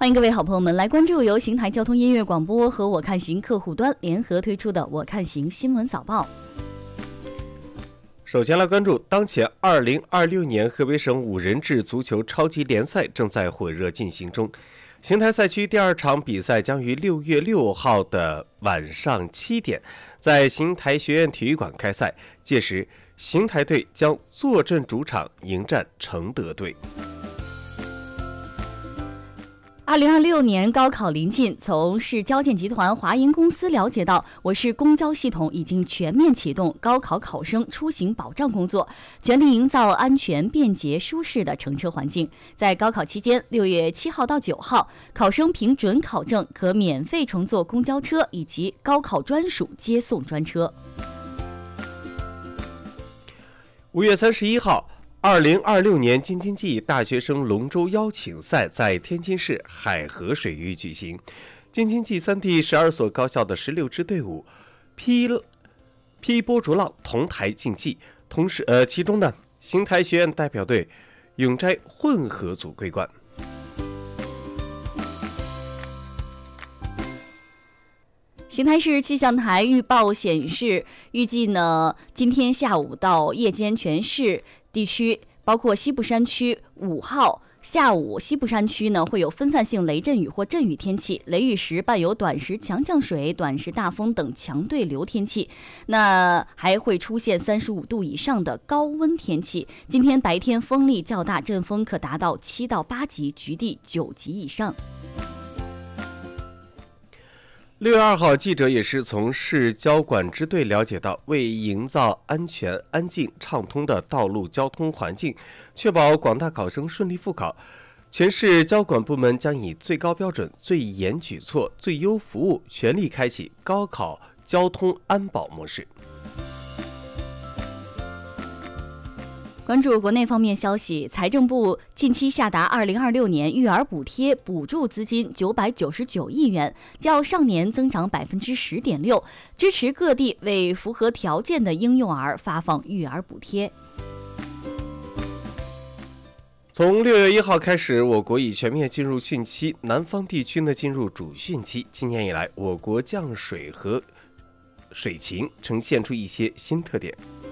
欢迎各位好朋友们来关注由邢台交通音乐广播和我看行客户端联合推出的我看行新闻早报。 首先来关注当前2026年河北省5人制足球超级联赛正在火热进行中。邢台赛区第2场比赛将于6月6号的晚上7点在邢台学院体育馆开赛，届时邢台队将坐镇主场迎战承德队。 2026年高考临近，从市交建集团华银公司了解到，我市公交系统已经全面启动高考考生出行保障工作，全力营造安全、便捷、舒适的乘车环境。在高考期间，6月7号到9号，考生凭准考证可免费乘坐公交车以及高考专属接送专车。 5月31号。2026年京津冀大学生龙舟邀请赛在天津市海河水域举行，京津冀3地12所高校的16支队伍劈波逐浪同台竞技，同时其中呢，邢台学院代表队永斋混合组桂冠。 邢台市气象台预报显示，预计呢，今天下午到夜间全市地区，包括西部山区5号下午，西部山区呢会有分散性雷阵雨或阵雨天气，雷雨时伴有短时强降水、短时大风等强对流天气。那还会出现35度以上的高温天气。今天白天风力较大，阵风可达到7到8级，局地9级以上。 6月2号，记者也是从市交管支队了解到，为营造安全、安静、畅通的道路交通环境，确保广大考生顺利复考，全市交管部门将以最高标准、最严举措、最优服务，全力开启高考交通安保模式。 关注国内方面消息，财政部近期下达2026年育儿补贴补助资金999亿元，较上年增长10.6%，支持各地为符合条件的婴幼儿发放育儿补贴。 从6月1号开始，我国已全面进入汛期，南方地区呢进入主汛期。今年以来，我国降水和水情呈现出一些新特点。